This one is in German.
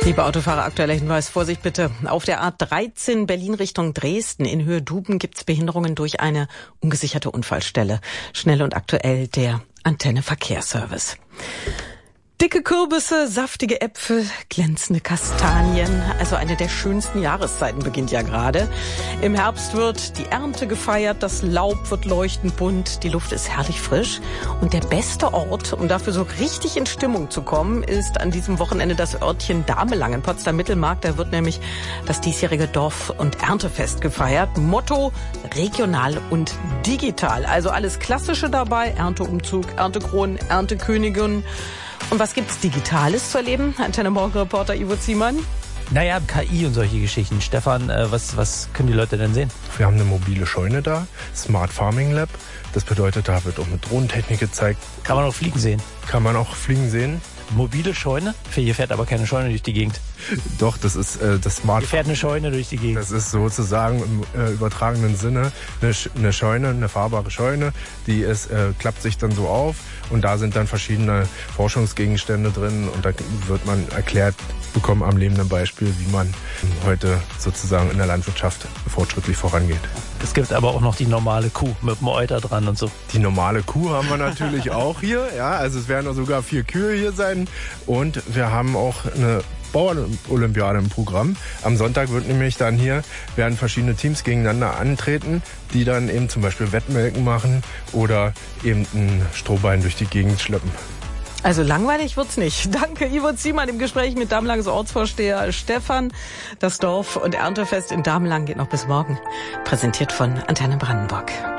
Liebe Autofahrer, aktueller Hinweis, Vorsicht bitte. Auf der A13 Berlin Richtung Dresden in Höhe Duben gibt's Behinderungen durch eine ungesicherte Unfallstelle. Schnell und aktuell der Antenne Verkehrsservice. Dicke Kürbisse, saftige Äpfel, glänzende Kastanien. Also eine der schönsten Jahreszeiten beginnt ja gerade. Im Herbst wird die Ernte gefeiert, das Laub wird leuchtend bunt, die Luft ist herrlich frisch. Und der beste Ort, um dafür so richtig in Stimmung zu kommen, ist an diesem Wochenende das Örtchen Damelang in Potsdam-Mittelmark. Da wird nämlich das diesjährige Dorf- und Erntefest gefeiert. Motto: regional und digital. Also alles Klassische dabei: Ernteumzug, Erntekronen, Erntekönigin. Und was gibt's Digitales zu erleben? Antenne Morgen-Reporter Ivo Ziemann. Naja, KI und solche Geschichten. Stefan, was können die Leute denn sehen? Wir haben eine mobile Scheune da, Smart Farming Lab. Das bedeutet, da wird auch mit Drohnentechnik gezeigt. Kann man auch Fliegen sehen? Kann man auch Fliegen sehen. Mobile Scheune? Hier fährt aber keine Scheune durch die Gegend. Doch, das ist das Smart. Hier fährt eine Scheune durch die Gegend. Das ist sozusagen im übertragenen Sinne eine Scheune, eine fahrbare Scheune. Die klappt sich dann so auf und da sind dann verschiedene Forschungsgegenstände drin und da wird man erklärt bekommen am lebenden Beispiel, wie man heute sozusagen in der Landwirtschaft fortschrittlich vorangeht. Es gibt aber auch noch die normale Kuh mit dem Euter dran und so. Die normale Kuh haben wir natürlich auch hier. Ja, also es werden sogar 4 Kühe hier sein. Und wir haben auch eine Bauernolympiade im Programm. Am Sonntag werden verschiedene Teams gegeneinander antreten, die dann eben zum Beispiel Wettmelken machen oder eben ein Strohbein durch die Gegend schleppen. Also langweilig wird's nicht. Danke, Ivo Ziemann, im Gespräch mit Damelangs Ortsvorsteher Stefan. Das Dorf- und Erntefest in Damelang geht noch bis morgen. Präsentiert von Antenne Brandenburg.